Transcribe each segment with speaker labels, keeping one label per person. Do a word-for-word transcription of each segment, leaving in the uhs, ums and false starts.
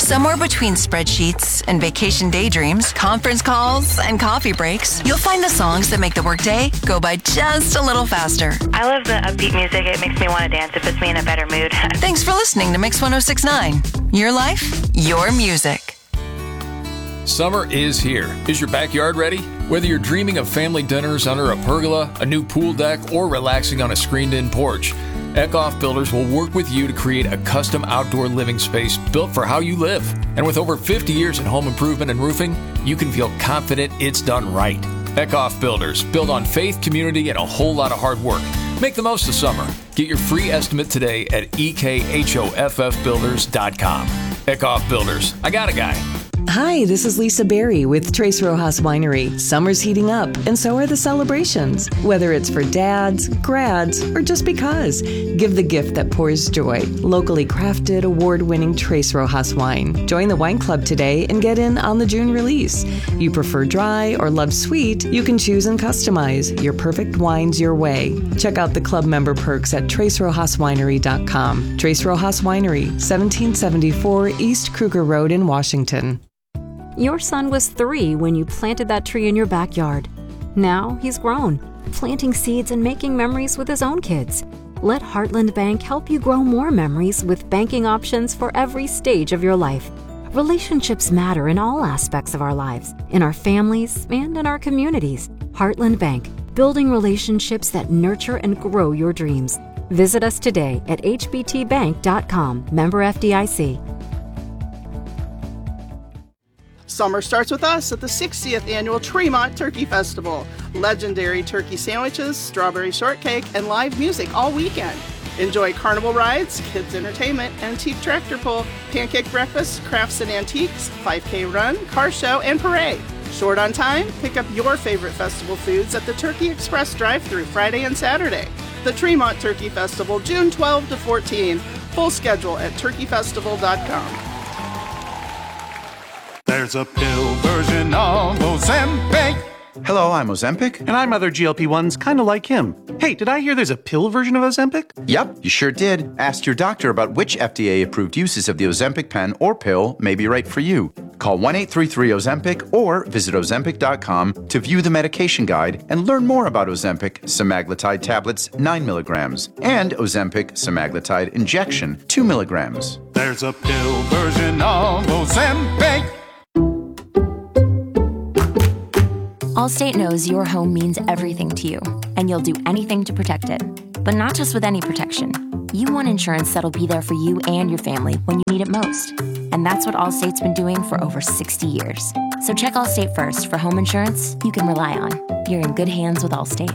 Speaker 1: Somewhere between spreadsheets and vacation daydreams, conference calls and coffee breaks, you'll find the songs that make the workday go by just a little faster.
Speaker 2: I love the upbeat music. It makes me want to dance. It puts me in a better mood.
Speaker 1: Thanks for listening to Mix one oh six point nine. Your life, your music.
Speaker 3: Summer is here. Is your backyard ready? Whether you're dreaming of family dinners under a pergola, a new pool deck, or relaxing on a screened-in porch, Eckhoff Builders will work with you to create a custom outdoor living space built for how you live. And with over fifty years in home improvement and roofing, you can feel confident it's done right. Eckhoff Builders, built on faith, community, and a whole lot of hard work. Make the most of summer. Get your free estimate today at E K H O F F builders dot com. Eckhoff Builders. I got a guy.
Speaker 4: Hi, this is Lisa Berry with Tres Rojas Winery. Summer's heating up, and so are the celebrations. Whether it's for dads, grads, or just because, give the gift that pours joy. Locally crafted, award-winning Tres Rojas wine. Join the wine club today and get in on the June release. You prefer dry or love sweet? You can choose and customize your perfect wines your way. Check out the club member perks at tres rojas winery dot com. Tres Rojas Winery, seventeen seventy-four East Kruger Road in Washington.
Speaker 5: Your son was three when you planted that tree in your backyard. Now he's grown, planting seeds and making memories with his own kids. Let Heartland Bank help you grow more memories with banking options for every stage of your life. Relationships matter in all aspects of our lives, in our families and in our communities. Heartland Bank, building relationships that nurture and grow your dreams. Visit us today at h b t bank dot com, member F D I C.
Speaker 6: Summer starts with us at the sixtieth Annual Tremont Turkey Festival. Legendary turkey sandwiches, strawberry shortcake, and live music all weekend. Enjoy carnival rides, kids entertainment, antique tractor pull, pancake breakfast, crafts and antiques, five K run, car show, and parade. Short on time? Pick up your favorite festival foods at the Turkey Express drive-thru Friday and Saturday. The Tremont Turkey Festival, June twelfth to fourteenth. Full schedule at turkey festival dot com.
Speaker 7: There's a pill version of Ozempic.
Speaker 8: Hello, I'm Ozempic.
Speaker 9: And I'm other G L P ones kind of like him. Hey, did I hear there's a pill version of Ozempic?
Speaker 8: Yep, you sure did. Ask your doctor about which F D A-approved uses of the Ozempic pen or pill may be right for you. Call one eight three three Ozempic or visit ozempic dot com to view the medication guide and learn more about Ozempic semaglutide tablets nine milligrams and Ozempic semaglutide injection two milligrams.
Speaker 7: There's a pill version of Ozempic.
Speaker 10: Allstate knows your home means everything to you, and you'll do anything to protect it. But not just with any protection. You want insurance that'll be there for you and your family when you need it most. And that's what Allstate's been doing for over sixty years. So check Allstate first for home insurance you can rely on. You're in good hands with Allstate.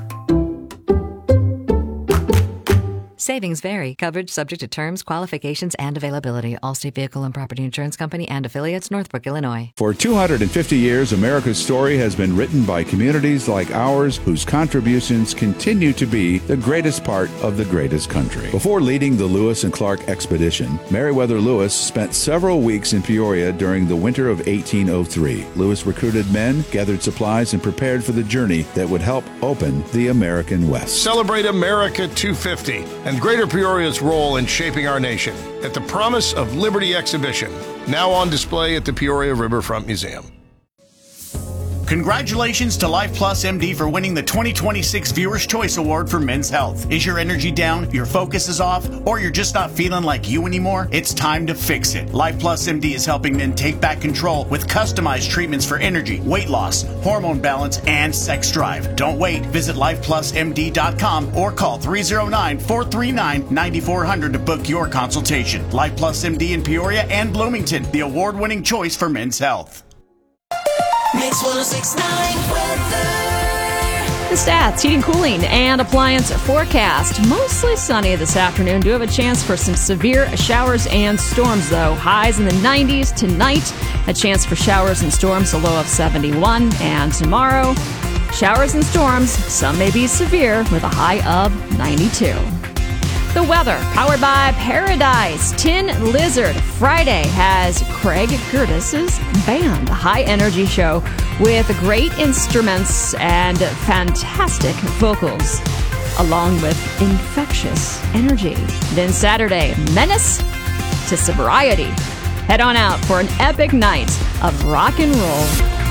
Speaker 11: Savings vary. Coverage subject to terms, qualifications, and availability. Allstate Vehicle and Property Insurance Company and affiliates, Northbrook, Illinois.
Speaker 12: For two hundred fifty years, America's story has been written by communities like ours whose contributions continue to be the greatest part of the greatest country. Before leading the Lewis and Clark expedition, Meriwether Lewis spent several weeks in Peoria during the winter of eighteen oh three. Lewis recruited men, gathered supplies, and prepared for the journey that would help open the American West.
Speaker 13: Celebrate America two fifty and Greater Peoria's role in shaping our nation at the Promise of Liberty exhibition, now on display at the Peoria Riverfront Museum.
Speaker 14: Congratulations to Life Plus M D for winning the twenty twenty-six Viewer's Choice Award for Men's Health. Is your energy down, your focus is off, or you're just not feeling like you anymore? It's time to fix it. Life Plus M D is helping men take back control with customized treatments for energy, weight loss, hormone balance, and sex drive. Don't wait. Visit life plus m d dot com or call three oh nine, four three nine, nine four zero zero to book your consultation. Life Plus M D in Peoria and Bloomington, the award-winning choice for men's health.
Speaker 15: Mix one oh six point nine weather.
Speaker 16: The stats, heating, cooling, and appliance forecast. Mostly sunny this afternoon. Do have a chance for some severe showers and storms, though. Highs in the nineties tonight. A chance for showers and storms, a low of seventy-one. And tomorrow, showers and storms. Some may be severe with a high of ninety-two. The weather, powered by Paradise. Tin Lizard Friday has Craig Curtis's band, a high-energy show with great instruments and fantastic vocals, along with infectious energy. Then Saturday, Menace to Sobriety. Head on out for an epic night of rock and roll.